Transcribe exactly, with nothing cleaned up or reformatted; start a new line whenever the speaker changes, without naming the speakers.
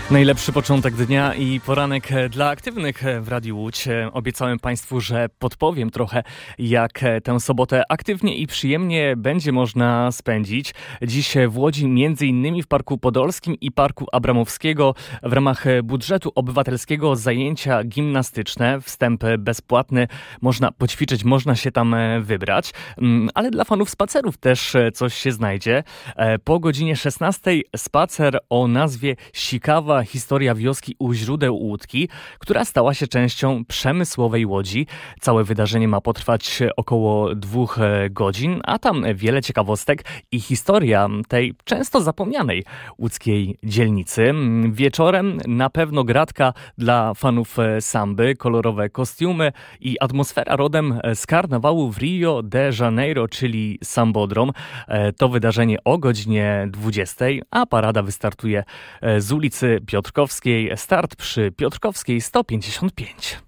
Najlepszy początek dnia i poranek dla aktywnych w Radiu Łódź. Obiecałem Państwu, że podpowiem trochę, jak tę sobotę aktywnie i przyjemnie będzie można spędzić. Dziś w Łodzi, między innymi w Parku Podolskim i Parku Abramowskiego, w ramach budżetu obywatelskiego zajęcia gimnastyczne. Wstęp bezpłatny, można poćwiczyć, można się tam wybrać, ale dla fanów spacerów też coś się znajdzie. Po godzinie szesnastej spacer o nazwie Sikawa historia wioski u źródeł Łódki, która stała się częścią przemysłowej Łodzi. Całe wydarzenie ma potrwać około dwóch godzin, a tam wiele ciekawostek i historia tej często zapomnianej łódzkiej dzielnicy. Wieczorem na pewno gratka dla fanów samby, kolorowe kostiumy i atmosfera rodem z karnawału w Rio de Janeiro, czyli Sambodrom. To wydarzenie o godzinie dwudziestej, a parada wystartuje z ulicy Piotrkowskiej. Start przy Piotrkowskiej sto pięćdziesiąt pięć.